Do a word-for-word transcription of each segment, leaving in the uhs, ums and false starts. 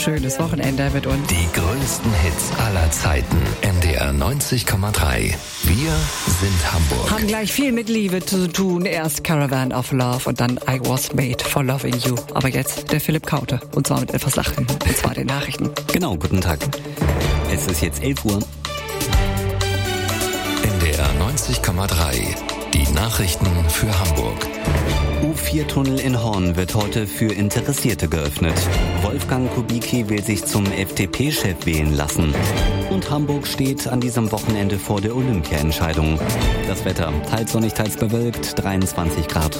schönes Wochenende mit uns. Die größten Hits aller Zeiten. N D R neunzig Komma drei. Wir sind Hamburg. Haben gleich viel mit Liebe zu tun. Erst Caravan of Love und dann I Was Made for Loving You. Aber jetzt der Philipp Kaute. Und zwar mit etwas Lachen. Und zwar den Nachrichten. Genau, guten Tag. Es ist jetzt elf Uhr. N D R neunzig Komma drei. Die Nachrichten für Hamburg. U vier Tunnel in Horn wird heute für Interessierte geöffnet. Wolfgang Kubicki will sich zum F D P-Chef wählen lassen. Und Hamburg steht an diesem Wochenende vor der Olympia-Entscheidung. Das Wetter teils sonnig, teils bewölkt, dreiundzwanzig Grad.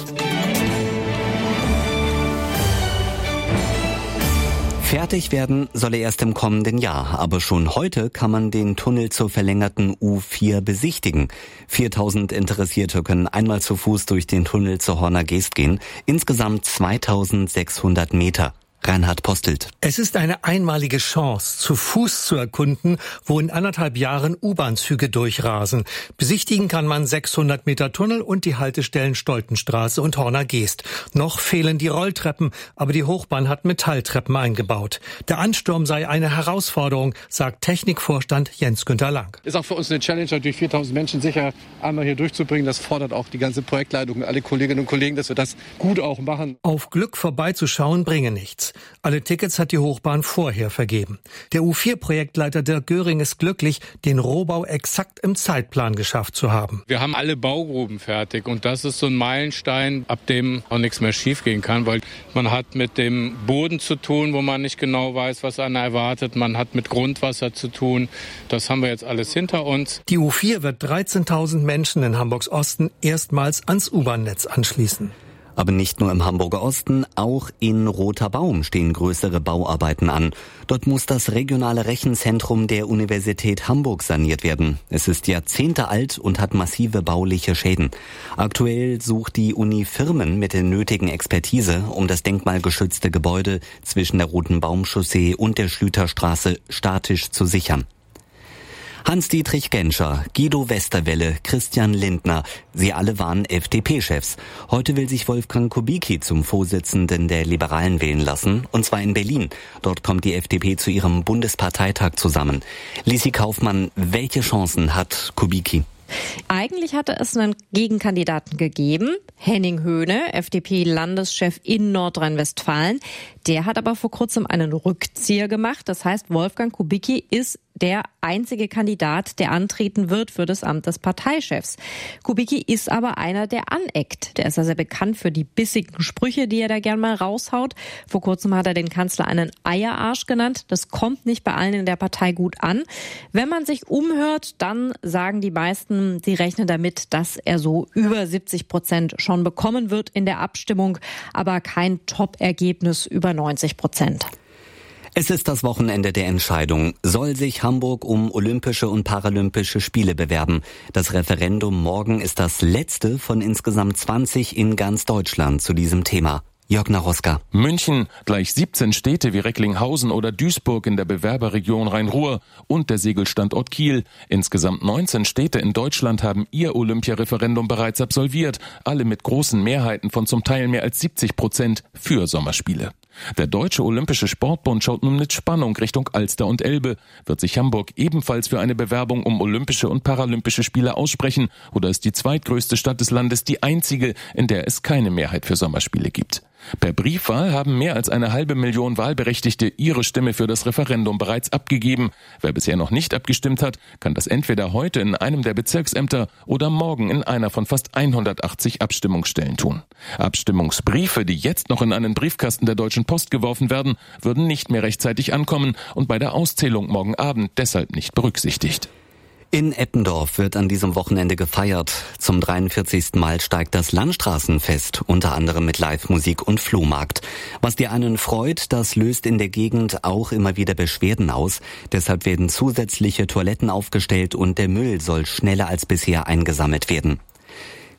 Fertig werden soll er erst im kommenden Jahr, aber schon heute kann man den Tunnel zur verlängerten U vier besichtigen. viertausend Interessierte können einmal zu Fuß durch den Tunnel zur Horner Geest gehen, insgesamt zweitausendsechshundert Meter. Reinhard Postelt. Es ist eine einmalige Chance, zu Fuß zu erkunden, wo in anderthalb Jahren U-Bahn-Züge durchrasen. Besichtigen kann man sechshundert Meter Tunnel und die Haltestellen Stoltenstraße und Horner Geest. Noch fehlen die Rolltreppen, aber die Hochbahn hat Metalltreppen eingebaut. Der Ansturm sei eine Herausforderung, sagt Technikvorstand Jens-Günther Lang. Ist auch für uns eine Challenge, natürlich viertausend Menschen sicher einmal hier durchzubringen. Das fordert auch die ganze Projektleitung und alle Kolleginnen und Kollegen, dass wir das gut auch machen. Auf Glück vorbeizuschauen bringe nichts. Alle Tickets hat die Hochbahn vorher vergeben. Der U vier Projektleiter Dirk Göring ist glücklich, den Rohbau exakt im Zeitplan geschafft zu haben. Wir haben alle Baugruben fertig und das ist so ein Meilenstein, ab dem auch nichts mehr schiefgehen kann, weil man hat mit dem Boden zu tun, wo man nicht genau weiß, was einen erwartet. Man hat mit Grundwasser zu tun. Das haben wir jetzt alles hinter uns. Die U vier wird dreizehntausend Menschen in Hamburgs Osten erstmals ans U-Bahn-Netz anschließen. Aber nicht nur im Hamburger Osten, auch in Roter Baum stehen größere Bauarbeiten an. Dort muss das regionale Rechenzentrum der Universität Hamburg saniert werden. Es ist Jahrzehnte alt und hat massive bauliche Schäden. Aktuell sucht die Uni Firmen mit der nötigen Expertise, um das denkmalgeschützte Gebäude zwischen der Roten Baum-Chaussee und der Schlüterstraße statisch zu sichern. Hans-Dietrich Genscher, Guido Westerwelle, Christian Lindner, sie alle waren F D P-Chefs. Heute will sich Wolfgang Kubicki zum Vorsitzenden der Liberalen wählen lassen, und zwar in Berlin. Dort kommt die F D P zu ihrem Bundesparteitag zusammen. Lisi Kaufmann, welche Chancen hat Kubicki? Eigentlich hatte es einen Gegenkandidaten gegeben, Henning Höhne, F D P-Landeschef in Nordrhein-Westfalen. Der hat aber vor kurzem einen Rückzieher gemacht. Das heißt, Wolfgang Kubicki ist der einzige Kandidat, der antreten wird für das Amt des Parteichefs. Kubicki ist aber einer, der aneckt. Der ist ja sehr bekannt für die bissigen Sprüche, die er da gern mal raushaut. Vor kurzem hat er den Kanzler einen Eierarsch genannt. Das kommt nicht bei allen in der Partei gut an. Wenn man sich umhört, dann sagen die meisten, sie rechnen damit, dass er so über siebzig Prozent schon bekommen wird in der Abstimmung, aber kein Top-Ergebnis über neunzig Prozent. Es ist das Wochenende der Entscheidung. Soll sich Hamburg um Olympische und Paralympische Spiele bewerben? Das Referendum morgen ist das letzte von insgesamt zwanzig in ganz Deutschland zu diesem Thema. Jörg Naroska. München, gleich siebzehn Städte wie Recklinghausen oder Duisburg in der Bewerberregion Rhein-Ruhr und der Segelstandort Kiel. Insgesamt neunzehn Städte in Deutschland haben ihr Olympiareferendum bereits absolviert. Alle mit großen Mehrheiten von zum Teil mehr als siebzig Prozent für Sommerspiele. Der Deutsche Olympische Sportbund schaut nun mit Spannung Richtung Alster und Elbe. Wird sich Hamburg ebenfalls für eine Bewerbung um Olympische und Paralympische Spiele aussprechen? Oder ist die zweitgrößte Stadt des Landes die einzige, in der es keine Mehrheit für Sommerspiele gibt? Per Briefwahl haben mehr als eine halbe Million Wahlberechtigte ihre Stimme für das Referendum bereits abgegeben. Wer bisher noch nicht abgestimmt hat, kann das entweder heute in einem der Bezirksämter oder morgen in einer von fast hundertachtzig Abstimmungsstellen tun. Abstimmungsbriefe, die jetzt noch in einen Briefkasten der Deutschen Post geworfen werden, würden nicht mehr rechtzeitig ankommen und bei der Auszählung morgen Abend deshalb nicht berücksichtigt. In Eppendorf wird an diesem Wochenende gefeiert. Zum dreiundvierzigsten Mal steigt das Landstraßenfest, unter anderem mit Live-Musik und Flohmarkt. Was die einen freut, das löst in der Gegend auch immer wieder Beschwerden aus. Deshalb werden zusätzliche Toiletten aufgestellt und der Müll soll schneller als bisher eingesammelt werden.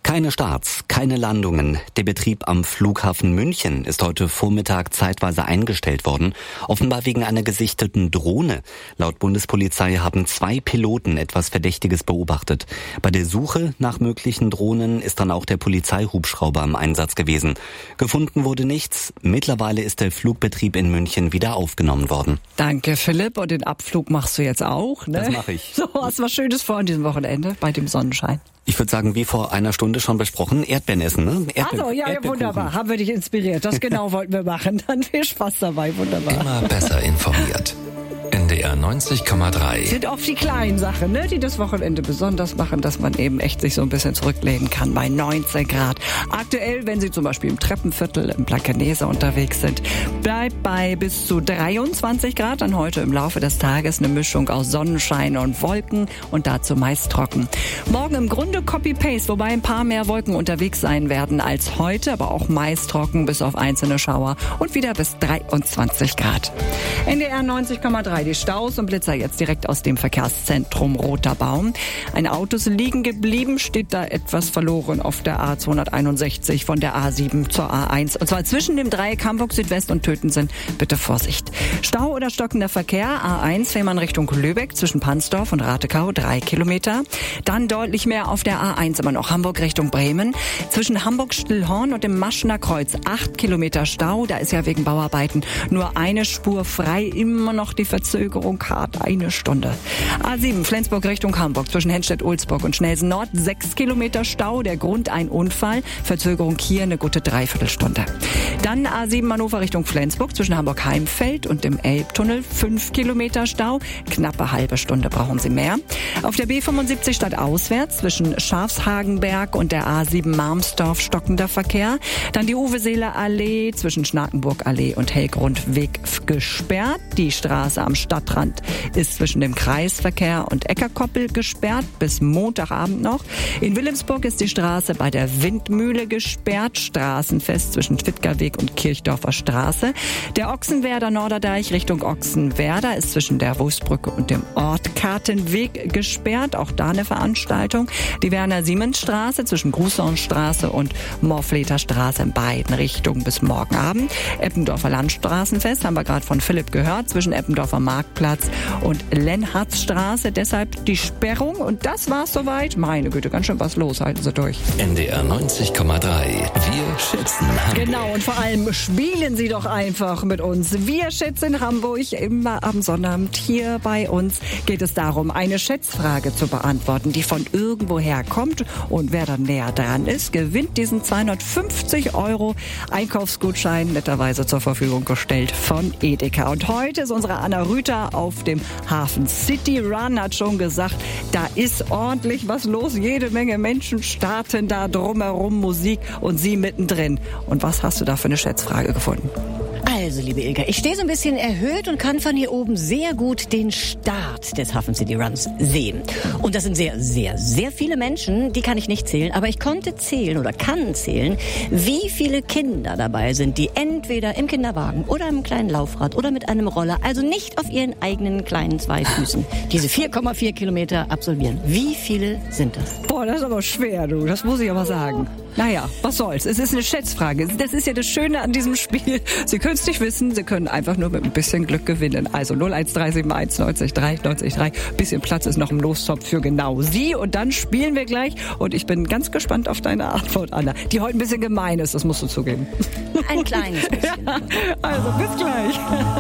Keine Starts, keine Landungen. Der Betrieb am Flughafen München ist heute Vormittag zeitweise eingestellt worden, offenbar wegen einer gesichteten Drohne. Laut Bundespolizei haben zwei Piloten etwas Verdächtiges beobachtet. Bei der Suche nach möglichen Drohnen ist dann auch der Polizeihubschrauber im Einsatz gewesen. Gefunden wurde nichts. Mittlerweile ist der Flugbetrieb in München wieder aufgenommen worden. Danke, Philipp. Und den Abflug machst du jetzt auch, ne? Das mache ich. So, hast was Schönes vor an diesem Wochenende bei dem Sonnenschein. Ich würde sagen, wie vor einer Stunde schon besprochen, Erdbeeren essen, ne? Erdbeeren, also, ja, ja, wunderbar. Haben wir dich inspiriert. Das genau wollten wir machen. Dann viel Spaß dabei. Wunderbar. Immer besser informiert. N D R neunzig Komma drei. Sind oft die kleinen Sachen, ne, die das Wochenende besonders machen, dass man eben echt sich so ein bisschen zurücklehnen kann bei neunzehn Grad. Aktuell, wenn Sie zum Beispiel im Treppenviertel im Blankenese unterwegs sind, bleibt bei bis zu dreiundzwanzig Grad. Dann heute im Laufe des Tages eine Mischung aus Sonnenschein und Wolken und dazu meist trocken. Morgen im Grunde Copy-Paste, wobei ein paar mehr Wolken unterwegs sein werden als heute, aber auch meist trocken bis auf einzelne Schauer und wieder bis dreiundzwanzig Grad. N D R neunzig Komma drei. Die Staus und Blitzer jetzt direkt aus dem Verkehrszentrum Roter Baum. Ein Auto ist liegen geblieben, steht da etwas verloren auf der A zweihunderteinundsechzig von der A sieben zur A eins. Und zwar zwischen dem Dreieck Hamburg Südwest und Tötensen. Bitte Vorsicht. Stau oder stockender Verkehr. A eins Fehmarn Richtung Lübeck zwischen Pansdorf und Ratekau, drei Kilometer. Dann deutlich mehr auf der A eins immer noch Hamburg Richtung Bremen. Zwischen Hamburg-Stillhorn und dem Maschener Kreuz, acht Kilometer Stau. Da ist ja wegen Bauarbeiten nur eine Spur frei. Immer noch die Verzögerung hart, eine Stunde. A sieben Flensburg Richtung Hamburg zwischen Henstedt-Ulzburg und Schnelsen Nord, sechs Kilometer Stau. Der Grund ein Unfall. Verzögerung hier eine gute Dreiviertelstunde. Dann A sieben Hannover Richtung Flensburg zwischen Hamburg-Heimfeld und dem Elbtunnel, fünf Kilometer Stau. Knappe halbe Stunde brauchen Sie mehr. Auf der B fünfundsiebzig stadtauswärts zwischen Schafshagenberg und der A sieben Marmsdorf stockender Verkehr. Dann die Uwe-Seeler-Allee zwischen Schnakenburg-Allee und Hellgrundweg gesperrt. Die Straße am Stadtrand ist zwischen dem Kreisverkehr und Eckerkoppel gesperrt bis Montagabend noch. In Wilhelmsburg ist die Straße bei der Windmühle gesperrt. Straßenfest zwischen Twittgerweg und Kirchdorfer Straße. Der Ochsenwerder Norderdeich Richtung Ochsenwerder ist zwischen der Wustbrücke und dem Ortkartenweg gesperrt. Auch da eine Veranstaltung. Die Werner-Siemens-Straße zwischen Grußhornstraße und Morfleter Straße in beiden Richtungen bis morgen Abend. Eppendorfer Landstraßenfest haben wir gerade von Philipp gehört, zwischen Eppendorfer Marktplatz und Lenhardsstraße. Deshalb die Sperrung. Und das war's soweit. Meine Güte, ganz schön was los. Halten Sie durch. N D R neunzig Komma drei. Wir schätzen Hamburg. Genau, und vor allem spielen Sie doch einfach mit uns. Wir schätzen Hamburg immer am Sonnabend. Hier bei uns geht es darum, eine Schätzfrage zu beantworten, die von irgendwoher kommt. Und wer dann näher dran ist, gewinnt diesen zweihundertfünfzig Euro Einkaufsgutschein, netterweise zur Verfügung gestellt von Edeka. Und heute ist unsere Anna Rüther auf dem Hafen City Run, hat schon gesagt, da ist ordentlich was los. Jede Menge Menschen starten da drumherum, Musik und sie mittendrin. Und was hast du da für eine Schätzfrage gefunden? Also, liebe Ilka, ich stehe so ein bisschen erhöht und kann von hier oben sehr gut den Start des Hafen City Runs sehen. Und das sind sehr, sehr, sehr viele Menschen, die kann ich nicht zählen, aber ich konnte zählen oder kann zählen, wie viele Kinder dabei sind, die entweder im Kinderwagen oder im kleinen Laufrad oder mit einem Roller, also nicht auf ihren eigenen kleinen zwei Füßen, diese vier Komma vier Kilometer absolvieren. Wie viele sind das? Boah, das ist aber schwer, du. Das muss ich aber sagen. Naja, was soll's. Es ist eine Schätzfrage. Das ist ja das Schöne an diesem Spiel. Sie können es nicht wissen, Sie können einfach nur mit ein bisschen Glück gewinnen. Also null eins drei sieben eins neunzig drei neunzig drei. Bisschen Platz ist noch im Lostopf für genau Sie. Und dann spielen wir gleich. Und ich bin ganz gespannt auf deine Antwort, Anna. Die heute ein bisschen gemein ist, das musst du zugeben. Ein kleines bisschen. Ja, also bis gleich.